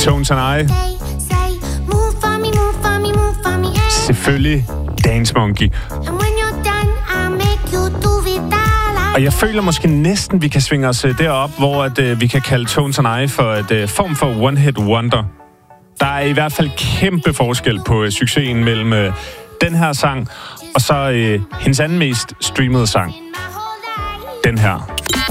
Tones and I. Selvfølgelig Dance Monkey. Og jeg føler måske næsten, vi kan svinge os derop, hvor at, vi kan kalde Tones and I for et form for one-hit wonder. Der er i hvert fald kæmpe forskel på succesen mellem den her sang og så hendes anden mest streamede sang. Den her.